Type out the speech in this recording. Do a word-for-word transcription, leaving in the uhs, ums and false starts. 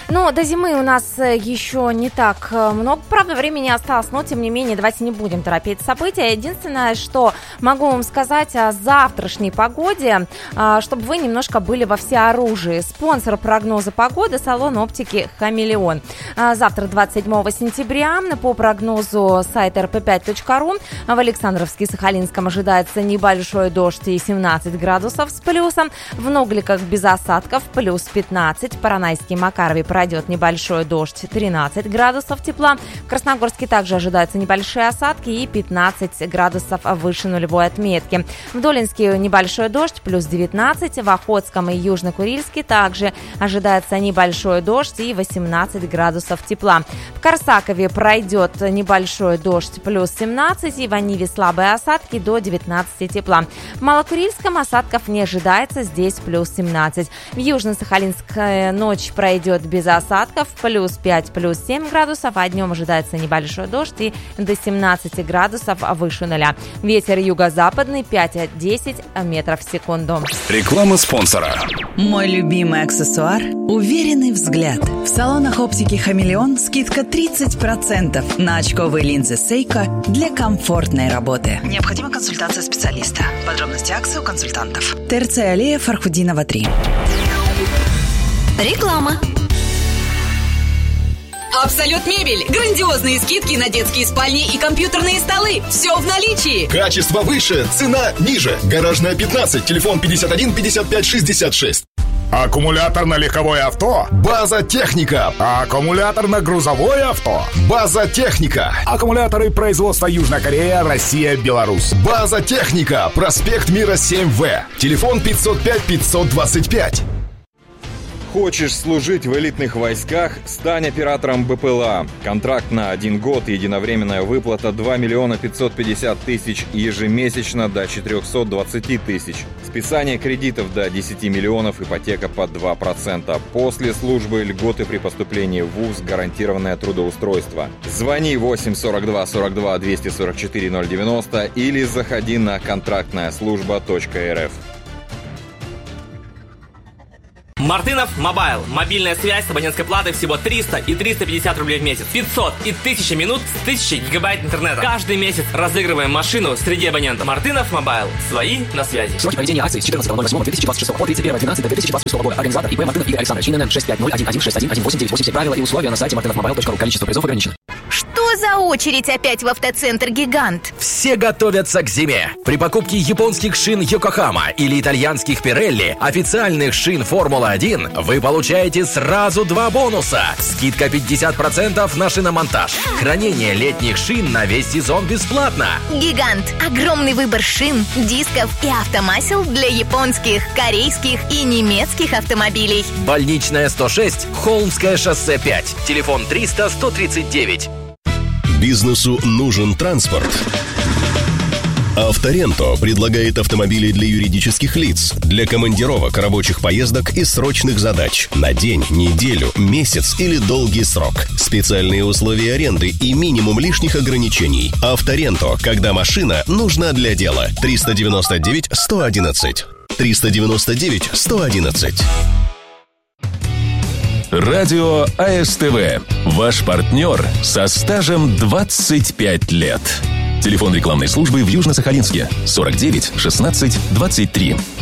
Ну, до зимы у нас еще не так много, правда, времени осталось, но, тем не менее, давайте не будем торопить события. Единственное, что могу вам сказать о завтрашней погоде, чтобы вы немножко были во всеоружии. Спонсор прогноза погоды – салон оптики «Хамелеон». Завтра, двадцать седьмого сентября, по прогнозу сайта эр пэ пять точка ру, в Александровске-Сахалинском ожидается небольшой дождь и семнадцать градусов с плюсом. В Ногликах без осадков плюс пятнадцать. Поронайске и Макарове пройдет небольшой дождь, тринадцать градусов тепла. В Красногорске также ожидаются небольшие осадки и пятнадцать градусов выше нулевой отметки. В Долинске небольшой дождь, плюс девятнадцать. В Охотском и Южно-Курильске также ожидается небольшой дождь и восемнадцать градусов тепла. В Корсакове пройдет небольшой дождь, плюс семнадцать. И в Аниве слабые осадки до девятнадцати тепла. В Малокурильском осадков не ожидается, здесь плюс семнадцать. В Южно-Сахалинской ночь пройдет без осадков, плюс пять, плюс семь градусов, а днем ожидается небольшой дождь и до семнадцати градусов выше нуля. Ветер юго-западный пять-десять метров в секунду. Реклама спонсора. Мой любимый аксессуар – уверенный взгляд. В салонах оптики «Хамелеон» скидка тридцать процентов на очковые линзы Сейко для комфортной работы. Необходима консультация специалиста. Подробности акции у консультантов. ТРЦ аллея Фархудинова, три. Реклама. Абсолют мебель. Грандиозные скидки на детские спальни и компьютерные столы. Все в наличии. Качество выше, цена ниже. Гаражная пятнадцать, телефон пятьдесят один пятьдесят пять шестьдесят шесть. Аккумулятор на легковое авто? База Техника. Аккумулятор на грузовое авто? База Техника. Аккумуляторы производства Южная Корея, Россия, Беларусь. База Техника. Проспект Мира семь вэ. Телефон пятьсот пять пятьсот двадцать пять. Хочешь служить в элитных войсках? Стань оператором бэ пэ эл а. Контракт на один год, единовременная выплата два миллиона пятьсот пятьдесят тысяч, ежемесячно до четыреста двадцать тысяч. Списание кредитов до десять миллионов, ипотека под два процента. После службы льготы при поступлении в вуз, гарантированное трудоустройство. Звони восемь сорок два сорок два двести сорок четыре ноль девяносто или заходи на контрактная служба точка эр эф. Мартынов Мобайл. Мобильная связь с абонентской платой всего триста и триста пятьдесят рублей в месяц. пятьсот и тысяча минут с тысячей гигабайт интернета. Каждый месяц разыгрываем машину среди абонентов. Мартынов Мобайл. Свои на связи. Сроки проведения акции с четырнадцатого ноль восьмого две тысячи двадцать шестого по тридцать первое двенадцатое две тысячи двадцать шестого года. Организатор ИП Мартынов Игорь Александрович. ИНН шесть пять ноль один один шесть один один восемь девять восемь. Все правила и условия на сайте мартынов мобайл точка ру. Количество призов ограничено. Что за очередь опять в автоцентр «Гигант»? Все готовятся к зиме. При покупке японских шин Йокохама или итальянских Пирелли, официальных шин Формула один, вы получаете сразу два бонуса. Скидка пятьдесят процентов на шиномонтаж. Хранение летних шин на весь сезон бесплатно. «Гигант» – огромный выбор шин, дисков и автомасел для японских, корейских и немецких автомобилей. Больничная сто шесть, Холмское шоссе пять. Телефон триста сто тридцать девять. Бизнесу нужен транспорт. Авторенто предлагает автомобили для юридических лиц, для командировок, рабочих поездок и срочных задач на день, неделю, месяц или долгий срок. Специальные условия аренды и минимум лишних ограничений. Авторенто, когда машина нужна для дела. триста девяносто девять сто одиннадцать. триста девяносто девять сто одиннадцать. Радио а эс тэ вэ. Ваш партнер со стажем двадцать пять лет. Телефон рекламной службы в Южно-Сахалинске сорок девять шестнадцать двадцать три.